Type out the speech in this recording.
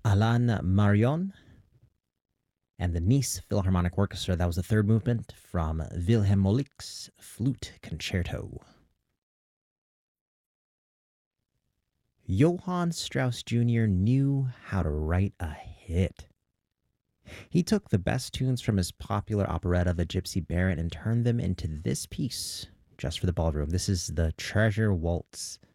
Alain Marion and the Nice Philharmonic Orchestra. That was the third movement from Wilhelm Moelicke's Flute Concerto. Johann Strauss Jr. knew how to write a hit. He took the best tunes from his popular operetta, The Gypsy Baron, and turned them into this piece just for the ballroom. This is the Treasure Waltz.